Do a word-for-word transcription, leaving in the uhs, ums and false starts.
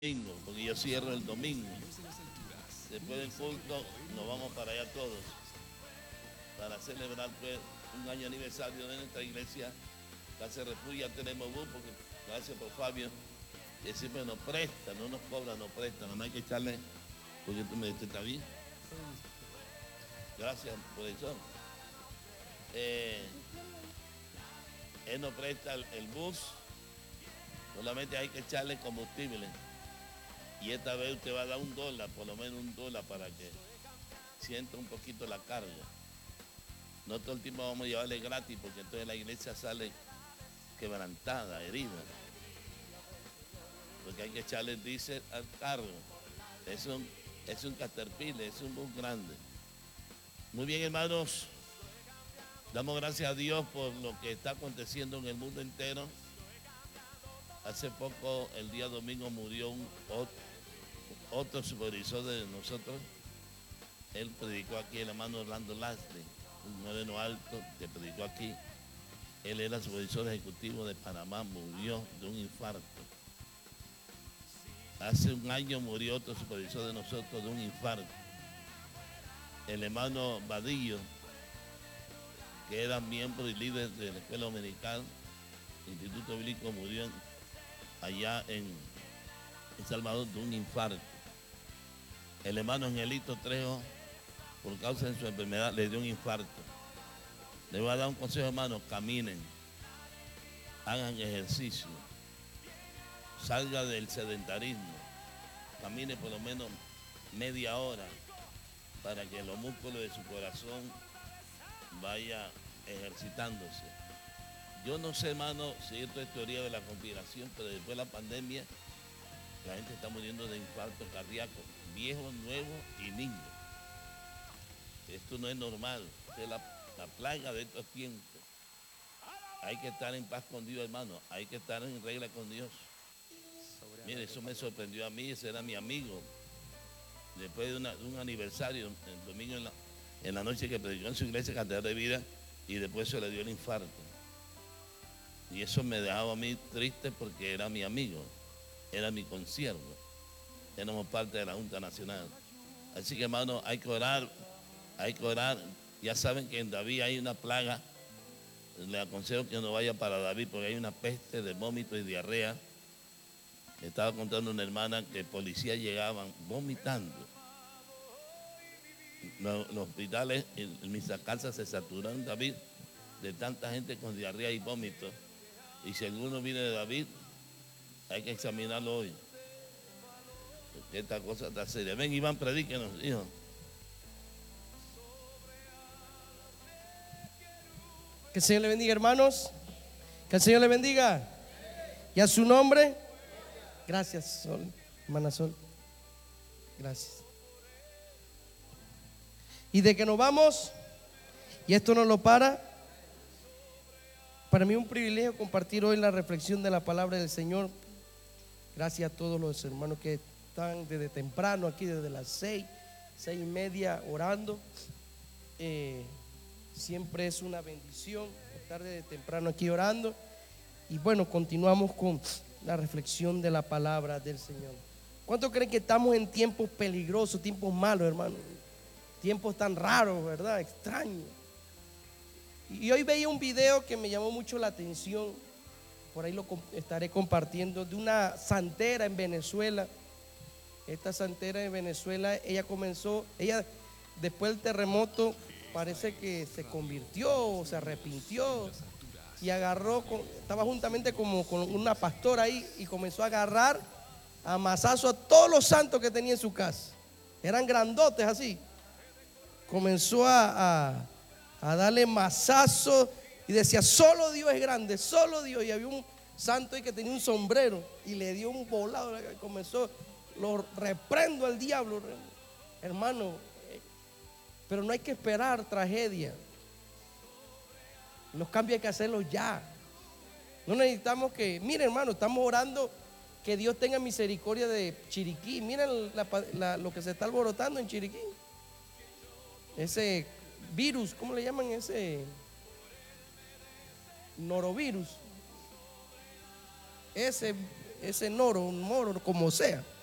domingo, porque yo cierro el domingo. Después del culto nos vamos para allá todos para celebrar pues, un año aniversario de nuestra iglesia. Casa Refugio. Ya tenemos bus, porque gracias por Fabio, que siempre nos presta, no nos cobra, nos presta, no hay que echarle, porque tú me dices, está bien. Gracias por eso. Eh, él nos presta el, el bus, solamente hay que echarle combustible. Y esta vez usted va a dar un dólar, por lo menos un dólar, para que sienta un poquito la carga. No todo el tiempo vamos a llevarle gratis, porque entonces la iglesia sale quebrantada, herida. Porque hay que echarle diésel al carro. Es un, es un caterpillar, es un bus grande. Muy bien, hermanos. Damos gracias a Dios por lo que está aconteciendo en el mundo entero. Hace poco, el día domingo, murió un otro supervisor de nosotros. Él predicó aquí, el hermano Orlando Lastre, un moreno alto que predicó aquí. Él era supervisor ejecutivo de Panamá, murió de un infarto. Hace un año murió otro supervisor de nosotros de un infarto. El hermano Vadillo, que era miembro y líder de la escuela dominical, Instituto Bíblico, murió allá en El Salvador de un infarto. El hermano Angelito Trejo, por causa de su enfermedad, le dio un infarto. Le voy a dar un consejo, hermano: caminen, hagan ejercicio, salga del sedentarismo, camine por lo menos media hora para que los músculos de su corazón vaya ejercitándose. Yo no sé, hermano, si esto es teoría de la conspiración, pero después de la pandemia la gente está muriendo de infarto cardíaco, viejos, nuevos y niños. Esto no es normal, es la, la plaga de estos tiempos. Hay que estar en paz con Dios, hermano, hay que estar en regla con Dios. Mire, eso me sorprendió a mí, ese era mi amigo. Después de, una, de un aniversario, el domingo en la, en la noche, que predicó en su iglesia Catedral de Vida, y después se le dio el infarto. Y eso me dejaba a mí triste, porque era mi amigo, era mi consiervo, éramos parte de la Junta Nacional. Así que, hermano, hay que orar, hay que orar. Ya saben que en David hay una plaga. Le aconsejo que no vaya para David, porque hay una peste de vómito y diarrea. Estaba contando una hermana que policías llegaban vomitando. Los, los hospitales en, en mis casas se saturaron, David, de tanta gente con diarrea y vómito. Y si alguno viene de David, hay que examinarlo hoy. Porque esta cosa está seria. Ven, Iván, predíquenos, hijo. Que el Señor le bendiga, hermanos. Que el Señor le bendiga. Y a su nombre. Gracias, Sol, hermana Sol. Gracias. Y de que nos vamos, y esto no lo para. Para mí es un privilegio compartir hoy la reflexión de la palabra del Señor. Gracias a todos los hermanos que están desde temprano aquí, desde las seis, seis y media orando. Eh, siempre es una bendición estar desde temprano aquí orando. Y bueno, continuamos con la reflexión de la palabra del Señor. ¿Cuántos creen que estamos en tiempos peligrosos, tiempos malos, hermano? Tiempos tan raros, ¿verdad? Extraños. Y hoy veía un video que me llamó mucho la atención. Por ahí lo estaré compartiendo, de una santera en Venezuela. Esta santera en Venezuela, ella comenzó, ella después del terremoto parece que se convirtió, se arrepintió y agarró, estaba juntamente como con una pastora ahí, y comenzó a agarrar a mazazo a todos los santos que tenía en su casa. Eran grandotes así. Comenzó a, a, a darle mazazo y decía: solo Dios es grande, solo Dios. Y había un santo ahí que tenía un sombrero y le dio un volado. Comenzó: lo reprendo al diablo, hermano. Pero no hay que esperar tragedia. Los cambios hay que hacerlos ya. No necesitamos que, miren, hermano, estamos orando que Dios tenga misericordia de Chiriquí. Miren la, la, lo que se está alborotando en Chiriquí. Ese virus, ¿cómo le llaman? Ese norovirus. Ese ese noro, un moro, como sea.